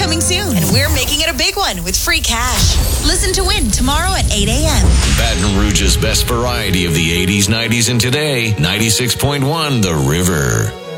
coming soon, and we're making it a big one with free cash. Listen to Win tomorrow at 8 a.m. Baton Rouge's best variety of the 80s, 90s, and today. 96.1 The River.